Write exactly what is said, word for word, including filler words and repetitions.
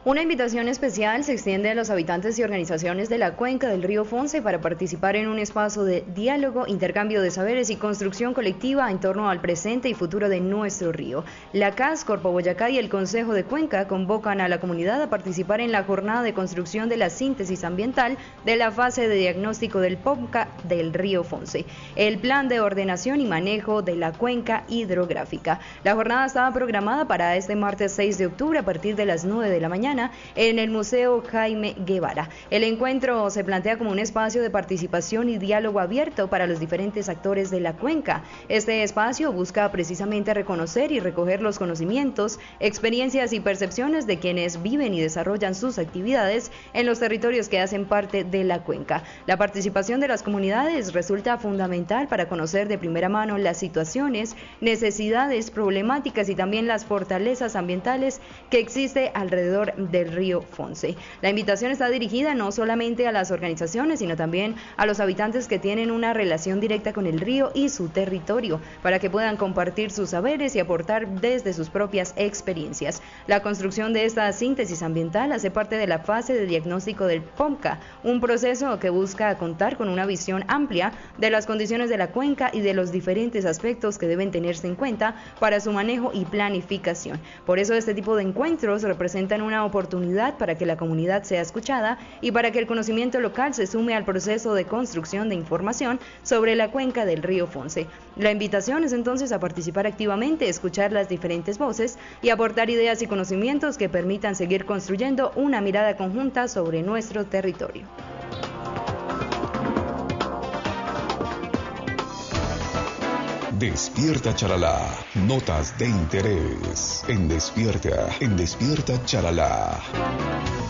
Una invitación especial se extiende a los habitantes y organizaciones de la cuenca del río Fonce para participar en un espacio de diálogo, intercambio de saberes y construcción colectiva en torno al presente y futuro de nuestro río. La C A S, Corpo Boyacá y el Consejo de Cuenca convocan a la comunidad a participar en la jornada de construcción de la síntesis ambiental de la fase de diagnóstico del P O M C A del río Fonce, el plan de ordenación y manejo de la cuenca hidrográfica. La jornada estaba programada para este martes seis de octubre a partir de las nueve de la mañana en el Museo Jaime Guevara. El encuentro se plantea como un espacio de participación y diálogo abierto para los diferentes actores de la cuenca. Este espacio busca precisamente reconocer y recoger los conocimientos, experiencias y percepciones de quienes viven y desarrollan sus actividades en los territorios que hacen parte de la cuenca. La participación de las comunidades resulta fundamental para conocer de primera mano las situaciones, necesidades, problemáticas y también las fortalezas ambientales que existe alrededor del río Fonce. La invitación está dirigida no solamente a las organizaciones, sino también a los habitantes que tienen una relación directa con el río y su territorio, para que puedan compartir sus saberes y aportar desde sus propias experiencias. La construcción de esta síntesis ambiental hace parte de la fase de diagnóstico del P O M C A, un proceso que busca contar con una visión amplia de las condiciones de la cuenca y de los diferentes aspectos que deben tenerse en cuenta para su manejo y planificación. Por eso este tipo de encuentros representan una oportunidad para que la comunidad sea escuchada y para que el conocimiento local se sume al proceso de construcción de información sobre la cuenca del río Fonce. La invitación es entonces a participar activamente, escuchar las diferentes voces y aportar ideas y conocimientos que permitan seguir construyendo una mirada conjunta sobre nuestro territorio. Despierta Charalá, notas de interés en Despierta, en Despierta Charalá.